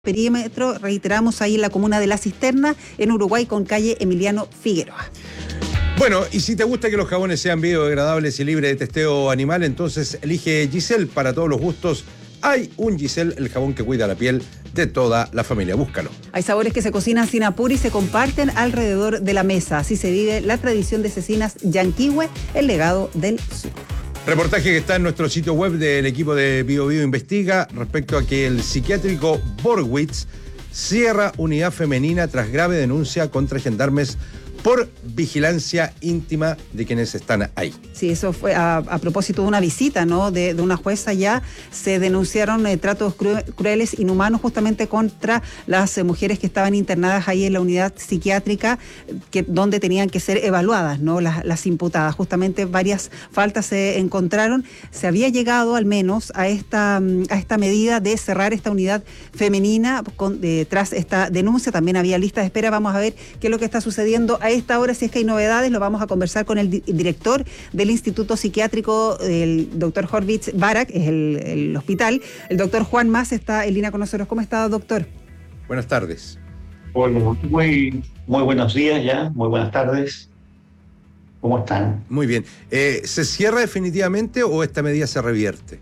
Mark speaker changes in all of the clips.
Speaker 1: Perímetro, reiteramos, ahí en la comuna de La Cisterna, en Uruguay, con calle Emiliano Figueroa.
Speaker 2: Bueno, y si te gusta que los jabones sean biodegradables y libres de testeo animal, entonces elige Giselle para todos los gustos. Hay un Giselle, el jabón que cuida la piel de toda la familia. Búscalo.
Speaker 1: Hay sabores que se cocinan sin apuro y se comparten alrededor de la mesa. Así se vive la tradición de Cecinas Yanquihue, el legado del sur.
Speaker 2: Reportaje que está en nuestro sitio web del equipo de Bio Bio Investiga respecto a que el psiquiátrico Borgwitz cierra unidad femenina tras grave denuncia contra gendarmes por vigilancia íntima de quienes están ahí.
Speaker 1: Sí, eso fue a propósito de una visita, ¿no?, de una jueza. Ya se denunciaron tratos crueles, inhumanos, justamente contra las mujeres que estaban internadas ahí en la unidad psiquiátrica, donde tenían que ser evaluadas, ¿no?, las imputadas. Justamente varias faltas se encontraron. Se había llegado al menos a esta medida de cerrar esta unidad femenina tras esta denuncia. También había lista de espera. Vamos a ver qué es lo que está sucediendo a esta hora. Si es que hay novedades, lo vamos a conversar con el director del Instituto Psiquiátrico, el doctor Horvitz Barak, es el hospital. El doctor Juan Mas está en línea con nosotros. ¿Cómo está, doctor?
Speaker 2: Buenas tardes.
Speaker 3: Hola, muy buenos días ya, muy buenas tardes. ¿Cómo están?
Speaker 2: Muy bien. ¿Se cierra definitivamente o esta medida se revierte?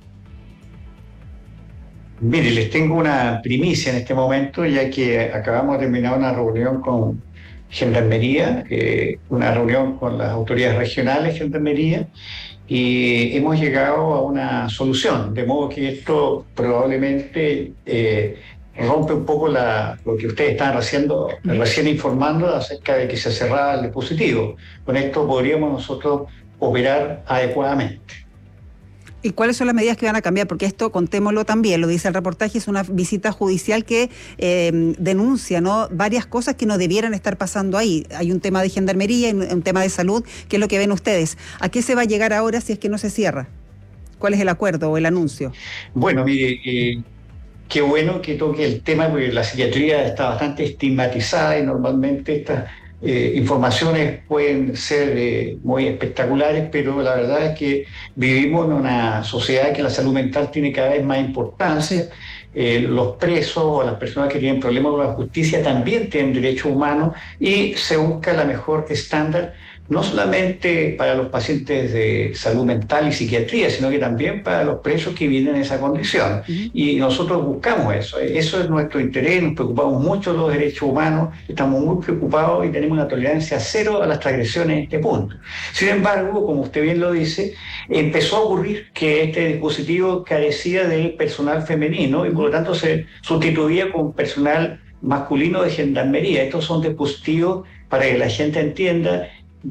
Speaker 3: Mire, les tengo una primicia en este momento, ya que acabamos de terminar una reunión con Gendarmería, una reunión con las autoridades regionales de Gendarmería, y hemos llegado a una solución, de modo que esto probablemente rompe un poco lo que ustedes estaban recién informando acerca de que se cerraba el dispositivo. Con esto podríamos nosotros operar adecuadamente.
Speaker 1: ¿Y cuáles son las medidas que van a cambiar? Porque esto, contémoslo también, lo dice el reportaje, es una visita judicial que denuncia, ¿no?, varias cosas que no debieran estar pasando ahí. Hay un tema de gendarmería y un tema de salud, que es lo que ven ustedes. ¿A qué se va a llegar ahora si es que no se cierra? ¿Cuál es el acuerdo o el anuncio?
Speaker 3: Bueno, mire, qué bueno que toque el tema, porque la psiquiatría está bastante estigmatizada y normalmente estas informaciones pueden ser muy espectaculares, pero la verdad es que vivimos en una sociedad que la salud mental tiene cada vez más importancia. Los presos o las personas que tienen problemas con la justicia también tienen derechos humanos y se busca la mejor estándar, no solamente para los pacientes de salud mental y psiquiatría, sino que también para los presos que vienen en esa condición. Y nosotros buscamos eso. Eso es nuestro interés, nos preocupamos mucho de los derechos humanos, estamos muy preocupados y tenemos una tolerancia cero a las transgresiones en este punto. Sin embargo, como usted bien lo dice, empezó a ocurrir que este dispositivo carecía de personal femenino y por lo tanto se sustituía con personal masculino de gendarmería. Estos son dispositivos, para que la gente entienda,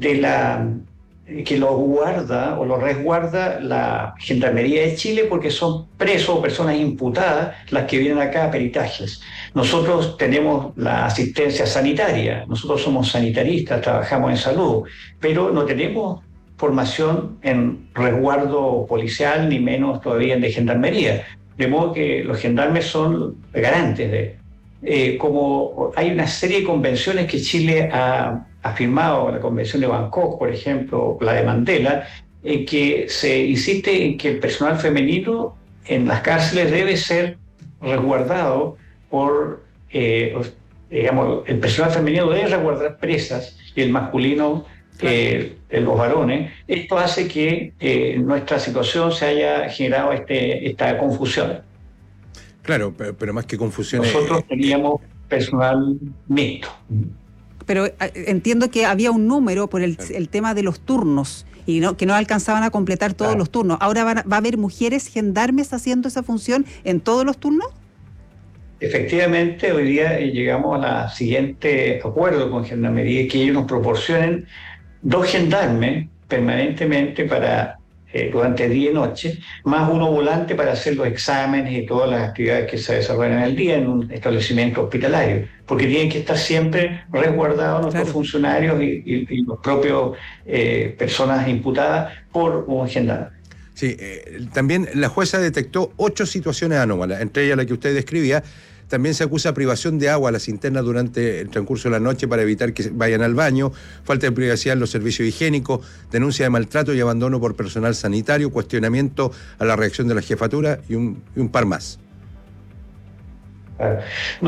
Speaker 3: que lo guarda o lo resguarda la Gendarmería de Chile, porque son presos o personas imputadas las que vienen acá a peritajes. Nosotros tenemos la asistencia sanitaria, nosotros somos sanitaristas, trabajamos en salud, pero no tenemos formación en resguardo policial, ni menos todavía en de gendarmería. De modo que los gendarmes son garantes como hay una serie de convenciones que Chile ha firmado, la Convención de Bangkok, por ejemplo, la de Mandela, en que se insiste en que el personal femenino en las cárceles debe ser resguardado por, digamos, el personal femenino debe resguardar presas y el masculino los varones. Esto hace que en nuestra situación se haya generado esta confusión.
Speaker 2: Claro, pero más que confusión.
Speaker 3: Nosotros teníamos personal mixto.
Speaker 1: Pero entiendo que había un número por el tema de los turnos y que no alcanzaban a completar todos los turnos. ¿Ahora va a haber mujeres gendarmes haciendo esa función en todos los turnos?
Speaker 3: Efectivamente, hoy día llegamos al siguiente acuerdo con Gendarmería, que ellos nos proporcionen 2 gendarmes permanentemente durante día y noche, más uno volante para hacer los exámenes y todas las actividades que se desarrollan en el día en un establecimiento hospitalario, porque tienen que estar siempre resguardados nuestros funcionarios y los propios personas imputadas por un gendarme.
Speaker 2: Sí, también la jueza detectó 8 situaciones anómalas, entre ellas la que usted describía. También se acusa privación de agua a las internas durante el transcurso de la noche para evitar que vayan al baño, falta de privacidad en los servicios higiénicos, denuncia de maltrato y abandono por personal sanitario, cuestionamiento a la reacción de la jefatura y un par más.
Speaker 3: Claro.